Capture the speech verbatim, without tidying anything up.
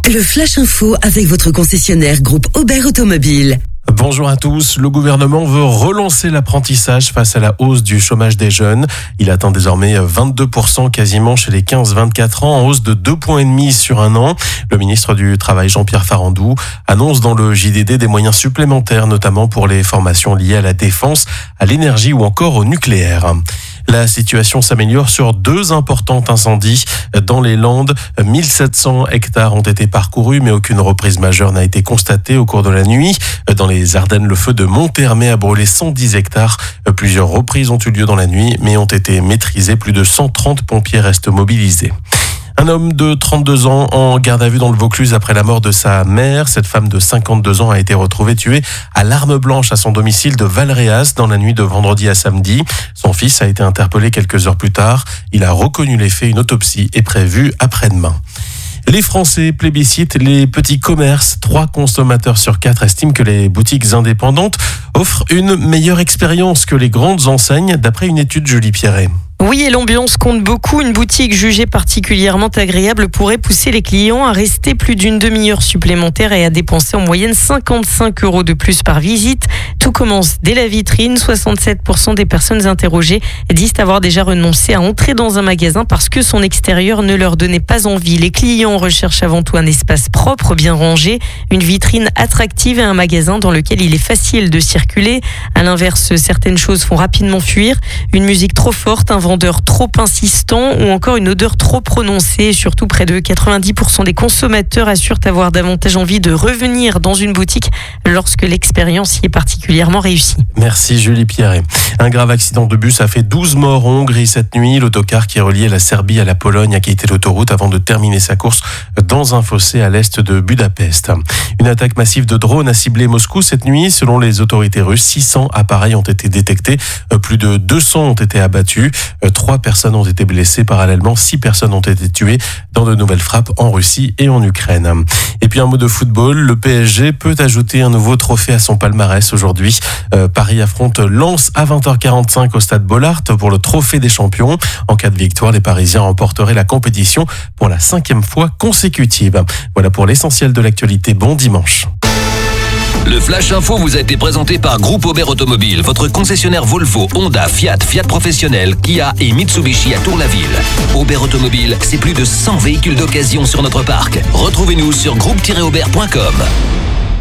Le Flash Info avec votre concessionnaire groupe Aubert Automobile. Bonjour à tous. Le gouvernement veut relancer l'apprentissage face à la hausse du chômage des jeunes. Il atteint désormais vingt-deux pour cent quasiment chez les quinze vingt-quatre ans, en hausse de deux virgule cinq points sur un an. Le ministre du Travail, Jean-Pierre Farandou, annonce dans le J D D des moyens supplémentaires, notamment pour les formations liées à la défense, à l'énergie ou encore au nucléaire. La situation s'améliore sur deux importants incendies dans les Landes. mille sept cents hectares ont été parcourus, mais aucune reprise majeure n'a été constatée au cours de la nuit. Dans les Ardennes, le feu de Monthermé a brûlé cent dix hectares. Plusieurs reprises ont eu lieu dans la nuit, mais ont été maîtrisées. Plus de cent trente pompiers restent mobilisés. Un homme de trente-deux ans en garde à vue dans le Vaucluse après la mort de sa mère. Cette femme de cinquante-deux ans a été retrouvée tuée à l'arme blanche à son domicile de Valréas dans la nuit de vendredi à samedi. Son fils a été interpellé quelques heures plus tard. Il a reconnu les faits. Une autopsie est prévue après-demain. Les Français plébiscitent les petits commerces. Trois consommateurs sur quatre estiment que les boutiques indépendantes offrent une meilleure expérience que les grandes enseignes, d'après une étude Julie Pierret. Oui, et l'ambiance compte beaucoup. Une boutique jugée particulièrement agréable pourrait pousser les clients à rester plus d'une demi-heure supplémentaire et à dépenser en moyenne cinquante-cinq euros de plus par visite. Tout commence dès la vitrine. soixante-sept pour cent des personnes interrogées disent avoir déjà renoncé à entrer dans un magasin parce que son extérieur ne leur donnait pas envie. Les clients recherchent avant tout un espace propre, bien rangé, une vitrine attractive et un magasin dans lequel il est facile de circuler. À l'inverse, certaines choses font rapidement fuir. Une musique trop forte, un vendeur trop insistant ou encore une odeur trop prononcée. Surtout, près de quatre-vingt-dix pour cent des consommateurs assurent avoir davantage envie de revenir dans une boutique lorsque l'expérience y est particulièrement réussie. Merci Julie Pierret. Un grave accident de bus a fait douze morts en Hongrie cette nuit. L'autocar qui reliait la Serbie à la Pologne a quitté l'autoroute avant de terminer sa course dans un fossé à l'est de Budapest. Une attaque massive de drones a ciblé Moscou cette nuit. Selon les autorités russes, six cents appareils ont été détectés. Plus de deux cents ont été abattus. Trois personnes ont été blessées. Parallèlement, six personnes ont été tuées dans de nouvelles frappes en Russie et en Ukraine. Et puis un mot de football, le P S G peut ajouter un nouveau trophée à son palmarès aujourd'hui. Euh, Paris affronte Lens à vingt heures quarante-cinq au stade Bollaert pour le trophée des champions. En cas de victoire, les Parisiens remporteraient la compétition pour la cinquième fois consécutive. Voilà pour l'essentiel de l'actualité. Bon dimanche. Le Flash Info vous a été présenté par Groupe Aubert Automobile, votre concessionnaire Volvo, Honda, Fiat, Fiat Professionnel, Kia et Mitsubishi à Tour-la-Ville. Aubert Automobile, c'est plus de cent véhicules d'occasion sur notre parc. Retrouvez-nous sur groupe tiret aubert point com.